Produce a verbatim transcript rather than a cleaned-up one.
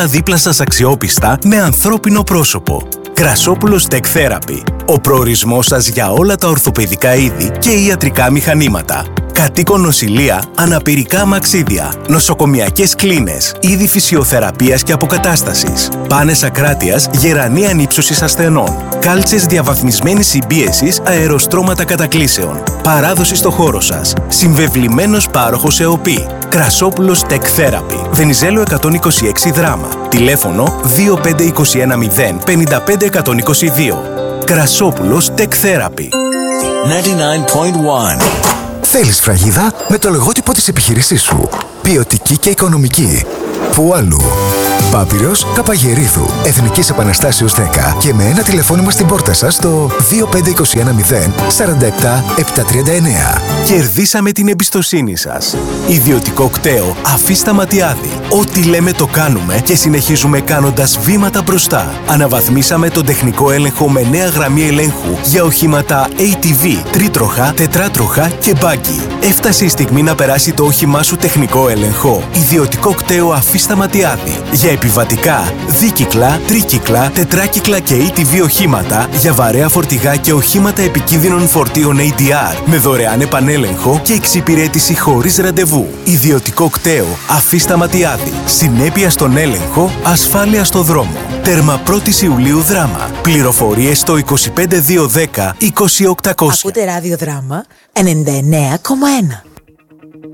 πάντα δίπλα σας αξιόπιστα με ανθρώπινο πρόσωπο. Κρασόπουλος Tech Therapy. Ο προορισμός σας για όλα τα ορθοπαιδικά είδη και ιατρικά μηχανήματα. Κατοίκον νοσηλεία, αναπηρικά αμαξίδια, νοσοκομιακές κλίνες, είδη φυσιοθεραπείας και αποκατάστασης, πάνες ακράτειας, γερανή ανύψωσης ασθενών, κάλτσες διαβαθμισμένης συμπίεσης, αεροστρώματα κατακλείσεων, παράδοση στο χώρο σας, συμβεβλημένος πάροχος ΕΟΠΗ. Κρασόπουλος Tech Therapy. Βενιζέλο εκατόν είκοσι έξι Δράμα. Τηλέφωνο δύο πέντε δύο ένα μηδέν πέντε πέντε ένα μηδέν δύο. Κρασόπουλος Tech Therapy. ενενήντα εννέα κόμμα ένα. Θέλεις φραγίδα με το λογότυπο της επιχείρησής σου. Ποιοτική και οικονομική. Πού αλλού? Πάπυρος Καπαγερίδου. Εθνικής Επαναστάσεως δέκα και με ένα τηλεφώνημα στην πόρτα σας στο δύο πέντε δύο ένα μηδέν τέσσερα επτά επτά τρία εννέα. Κερδίσαμε την εμπιστοσύνη σας. Ιδιωτικό κταίο Αφίστα Ματιάδη. Ό,τι λέμε το κάνουμε και συνεχίζουμε κάνοντας βήματα μπροστά. Αναβαθμίσαμε τον τεχνικό έλεγχο με νέα γραμμή ελέγχου για οχήματα έι τι βι, τρίτροχα, τετράτροχα και μπάγκι. Έφτασε η στιγμή να περάσει το όχημά σου τεχνικό έλεγχο. Ιδιωτικό κταίο Αφίστα Ματιάδη. Για επιβατικά, δίκυκλα, τρίκυκλα, τετράκυκλα και έι τι βι οχήματα, για βαρέα φορτηγά και οχήματα επικίνδυνων φορτίων έι ντι αρ, με δωρεάν επανέλεγχο και εξυπηρέτηση χωρίς ραντεβού. Ιδιωτικό κταίο Αφίστα Ματιάδη. Συνέπεια στον έλεγχο, ασφάλεια στο δρόμο. Τέρμα πρώτη Ιουλίου Δράμα. Πληροφορίες στο είκοσι πέντε δύο δέκα είκοσι οκτακόσια. Ακούτε ράδιο Δράμα ενενήντα εννέα κόμμα ένα.